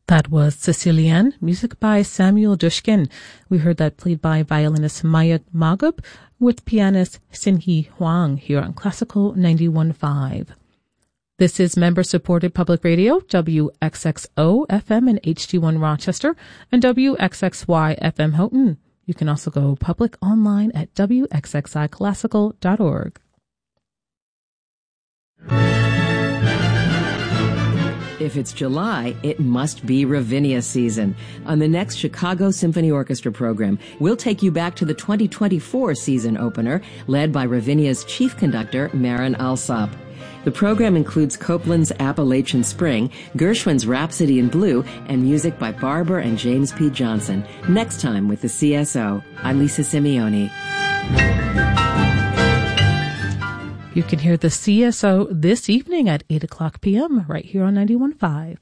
That was Sicilian, music by Samuel Dushkin. We heard that played by violinist Maya Magub with pianist Sinhee Huang here on Classical 91.5. This is member-supported public radio, WXXO FM in HD1 Rochester and WXXY FM Houghton. You can also go public online at wxxiclassical.org. If it's July, it must be Ravinia season. On the next Chicago Symphony Orchestra program, we'll take you back to the 2024 season opener, led by Ravinia's chief conductor, Marin Alsop. The program includes Copland's Appalachian Spring, Gershwin's Rhapsody in Blue, and music by Barber and James P. Johnson. Next time with the CSO, I'm Lisa Simeone. You can hear the CSO this evening at 8 o'clock p.m. right here on 91.5.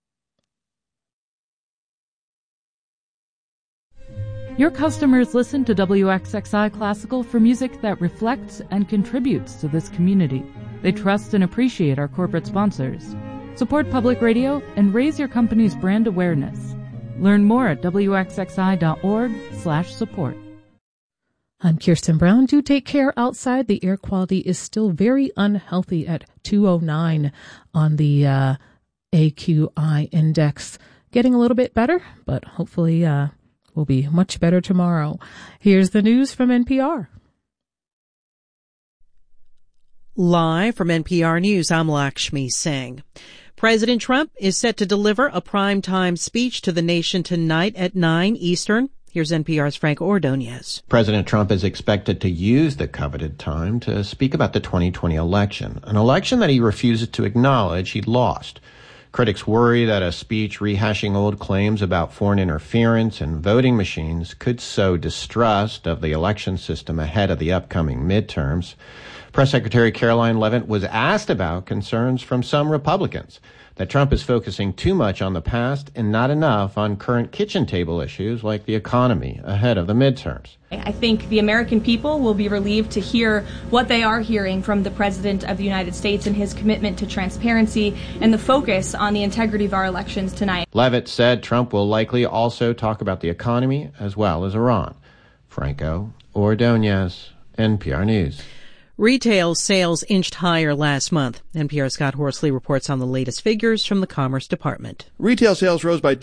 Your customers listen to WXXI Classical for music that reflects and contributes to this community. They trust and appreciate our corporate sponsors. Support public radio and raise your company's brand awareness. Learn more at wxxi.org/support. I'm Kirsten Brown. Do take care outside. The air quality is still very unhealthy at 209 on the AQI index. Getting a little bit better, but hopefully will be much better tomorrow. Here's the news from NPR. Live from NPR News, I'm Lakshmi Singh. President Trump is set to deliver a primetime speech to the nation tonight at 9 Eastern. Here's NPR's Frank Ordonez. President Trump is expected to use the coveted time to speak about the 2020 election, an election that he refuses to acknowledge he lost. Critics worry that a speech rehashing old claims about foreign interference and voting machines could sow distrust of the election system ahead of the upcoming midterms. Press Secretary Caroline Leavitt was asked about concerns from some Republicans that Trump is focusing too much on the past and not enough on current kitchen table issues like the economy ahead of the midterms. I think the American people will be relieved to hear what they are hearing from the President of the United States and his commitment to transparency and the focus on the integrity of our elections tonight. Leavitt said Trump will likely also talk about the economy as well as Iran. Franco Ordonez, NPR News. Retail sales inched higher last month. NPR's Scott Horsley reports on the latest figures from the Commerce Department. Retail sales rose by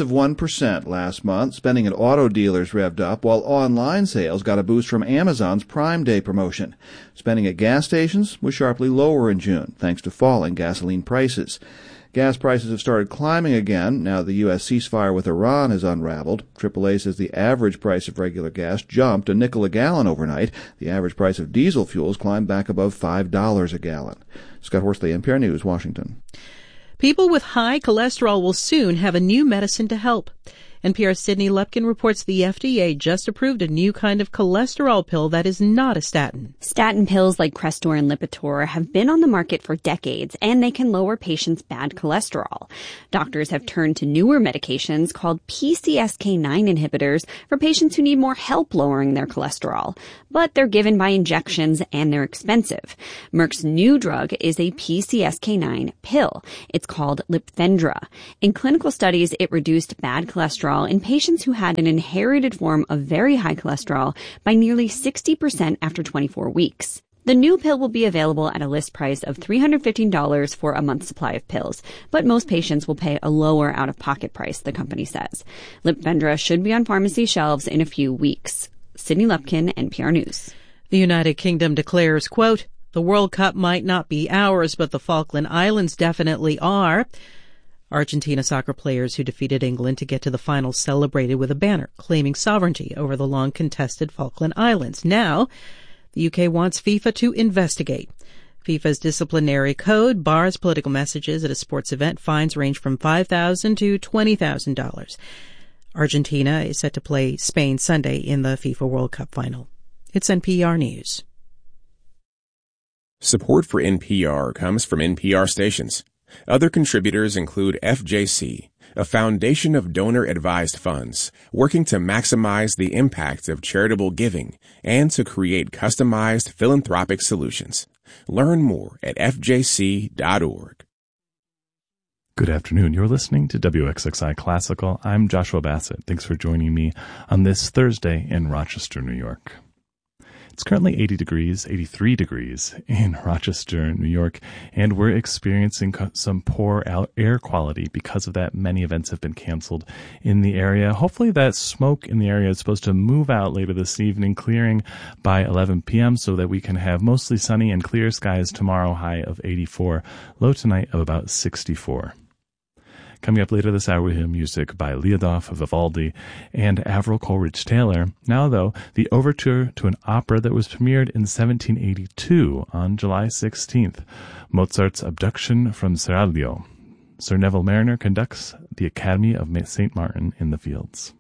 0.2% last month. Spending at auto dealers revved up, while online sales got a boost from Amazon's Prime Day promotion. Spending at gas stations was sharply lower in June, thanks to falling gasoline prices. Gas prices have started climbing again now the U.S. ceasefire with Iran has unraveled. AAA says the average price of regular gas jumped a nickel a gallon overnight. The average price of diesel fuels climbed back above $5 a gallon. Scott Horsley, NPR News, Washington. People with high cholesterol will soon have a new medicine to help. NPR's Sydney Lupkin reports the FDA just approved a new kind of cholesterol pill that is not a statin. Statin pills like Crestor and Lipitor have been on the market for decades, and they can lower patients' bad cholesterol. Doctors have turned to newer medications called PCSK9 inhibitors for patients who need more help lowering their cholesterol. But they're given by injections, and they're expensive. Merck's new drug is a PCSK9 pill. It's called Lipfendra. In clinical studies, it reduced bad cholesterol in patients who had an inherited form of very high cholesterol by nearly 60% after 24 weeks. The new pill will be available at a list price of $315 for a month's supply of pills, but most patients will pay a lower out-of-pocket price, the company says. Lipfendra should be on pharmacy shelves in a few weeks. Sydney Lupkin, NPR News. The United Kingdom declares, quote, "The World Cup might not be ours, but the Falkland Islands definitely are." Argentina soccer players who defeated England to get to the final celebrated with a banner claiming sovereignty over the long-contested Falkland Islands. Now, the UK wants FIFA to investigate. FIFA's disciplinary code bars political messages at a sports event. Fines range from $5,000 to $20,000. Argentina is set to play Spain Sunday in the FIFA World Cup final. It's NPR News. Support for NPR comes from NPR stations. Other contributors include FJC, a foundation of donor-advised funds working to maximize the impact of charitable giving and to create customized philanthropic solutions. Learn more at fjc.org. Good afternoon. You're listening to WXXI Classical. I'm Joshua Bassett. Thanks for joining me on this Thursday in Rochester, New York. It's currently 83 degrees in Rochester, New York, and we're experiencing some poor air quality. Because of that, many events have been canceled in the area. Hopefully that smoke in the area is supposed to move out later this evening, clearing by 11 p.m. so that we can have mostly sunny and clear skies tomorrow, high of 84, low tonight of about 64. Coming up later this hour, we hear music by Liudolf Vivaldi and Avril Coleridge-Taylor. Now, though, the overture to an opera that was premiered in 1782 on July 16th, Mozart's Abduction from Seraglio. Sir Neville Marriner conducts the Academy of St. Martin in the Fields.